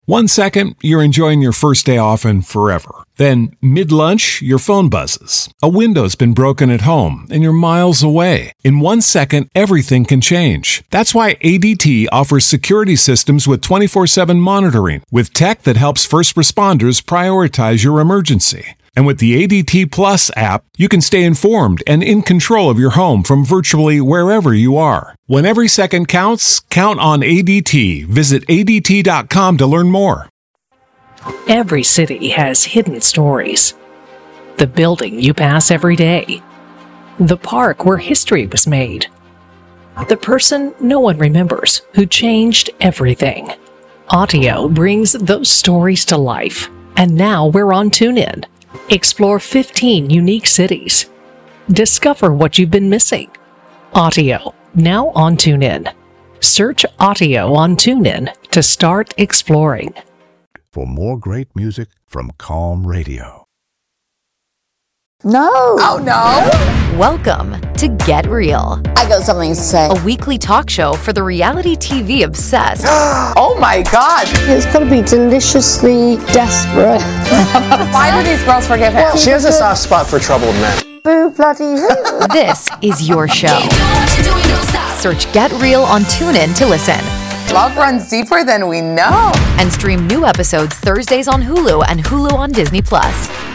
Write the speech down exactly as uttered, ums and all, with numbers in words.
One second, you're enjoying your first day off and forever. Then, mid-lunch, your phone buzzes. A window's been broken at home and you're miles away. In one second, everything can change. That's why A D T offers security systems with twenty-four seven monitoring, with tech that helps first responders prioritize your emergency. And with the A D T Plus app, you can stay informed and in control of your home from virtually wherever you are. When every second counts, count on A D T. Visit A D T dot com to learn more. Every city has hidden stories. The building you pass every day. The park where history was made. The person no one remembers who changed everything. Audio brings those stories to life. And now we're on TuneIn. Explore fifteen unique cities. Discover what you've been missing. Audio, now on TuneIn. Search Audio on TuneIn to start exploring. For more great music from Calm Radio. No. Oh, no. Welcome to Get Real. I got something to say. A weekly talk show for the reality T V obsessed. Oh, my God. It's got to be deliciously desperate. Why do these girls forgive him? She has a soft spot for troubled men. Boo bloody who? This is your show. Search Get Real on TuneIn to listen. Love runs deeper than we know. And stream new episodes Thursdays on Hulu and Hulu on Disney Plus.